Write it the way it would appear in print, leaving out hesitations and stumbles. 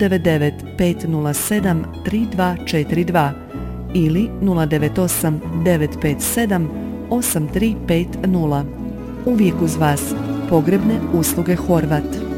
099 507 3242 ili 098 957 8350. Uvijek uz vas. Pogrebne usluge Horvat.